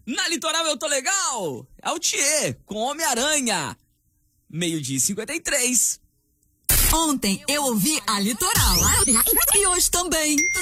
Na Litoral eu tô legal. É o Thier com Homem-Aranha. 12h53. Ontem eu ouvi a Litoral. E hoje também.